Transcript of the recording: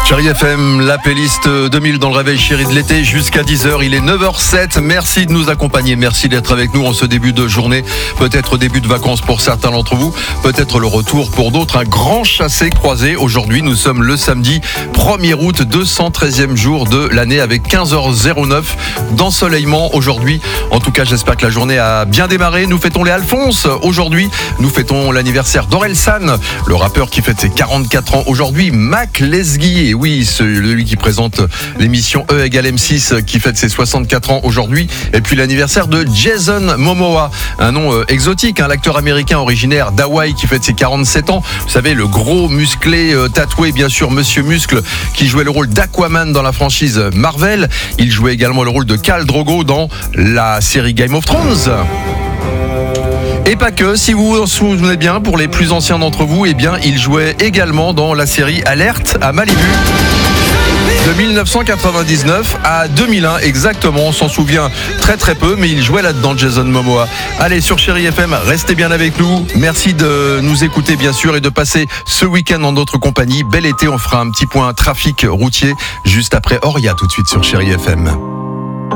Chérie FM, la playlist 2000 dans le réveil chéri de l'été jusqu'à 10h. Il est 9h07. Merci de nous accompagner. Merci d'être avec nous en ce début de journée. Peut-être début de vacances pour certains d'entre vous. Peut-être le retour pour d'autres. Un grand chassé-croisé. Aujourd'hui, nous sommes le samedi 1er août, 213e jour de l'année avec 15h09 d'ensoleillement aujourd'hui. En tout cas, j'espère que la journée a bien démarré. Nous fêtons les Alphonse. Aujourd'hui, nous fêtons l'anniversaire d'Orelsan, le rappeur qui fête ses 44 ans aujourd'hui. Mac Lesguy. Et oui, celui qui présente l'émission E égale M6 qui fête ses 64 ans aujourd'hui. Et puis l'anniversaire de Jason Momoa, un nom exotique, l'acteur américain originaire d'Hawaï qui fête ses 47 ans. Vous savez, le gros musclé tatoué, bien sûr, Monsieur Muscle, qui jouait le rôle d'Aquaman dans la franchise Marvel. Il jouait également le rôle de Khal Drogo dans la série Game of Thrones. Et pas que, si vous vous en souvenez bien, pour les plus anciens d'entre vous, eh bien, il jouait également dans la série Alerte à Malibu. De 1999 à 2001 exactement, on s'en souvient très très peu, mais il jouait là-dedans, Jason Momoa. Allez, sur Chérie FM, restez bien avec nous. Merci de nous écouter bien sûr et de passer ce week-end en notre compagnie. Bel été, on fera un petit point trafic routier juste après Oria tout de suite sur Chérie FM.